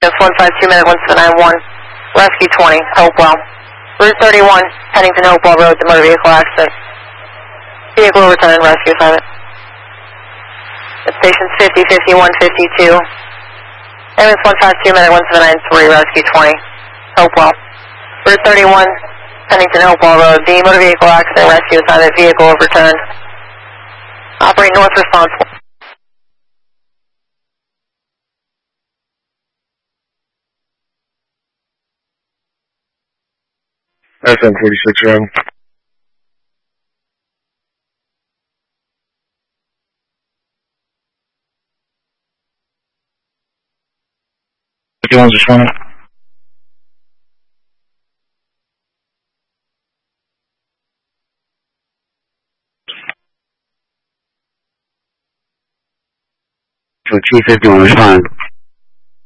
That's 152 minute 1791. Rescue 20, Hopewell. Route 31, Pennington Hopewell Road, the motor vehicle accident. Vehicle overturned, rescue assignment. At stations 50, 51, 52. Ambulance 152 minute 1793, Rescue 20, Hopewell. Route 31, Pennington Hopewell Road, the motor vehicle accident, rescue assignment, vehicle overturned. Operate north responsible. FM 46 round. Just one. So 251 respond.